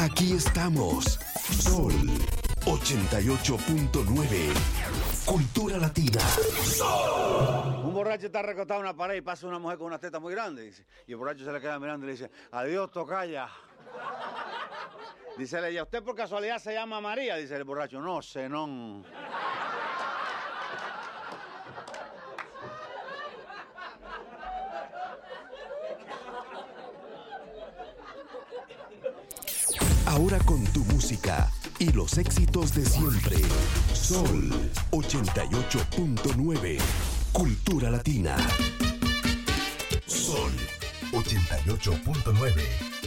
Aquí estamos. Sol 88.9. Cultura Latina. Sol. Un borracho está recostado en una pared y pasa una mujer con una teta muy grande. Dice, y el borracho se le queda mirando y le dice, adiós, tocaya. Dice ella, ¿usted por casualidad se llama María? Dice el borracho, no, Zenón. Ahora con tu música y los éxitos de siempre. Sol 88.9. Cultura Latina. Sol 88.9.